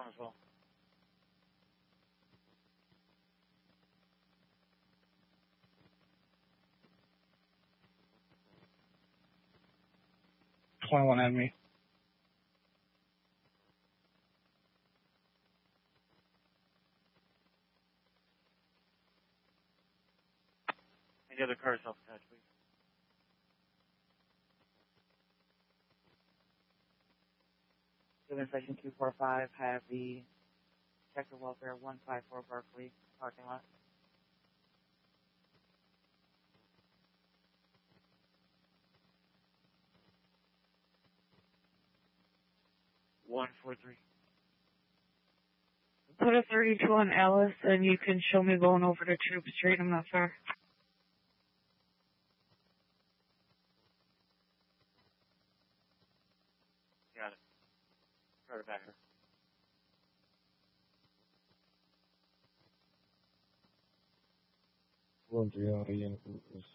as well. .21 enemy. Any other cars self-attached, please? Given section 245, have the Sector Welfare 154 Berkeley parking lot. One, 4, 3. Put a 32 on Alice, and you can show me going over to Troop Street. I'm not far. Got it. Start it back here. One reality and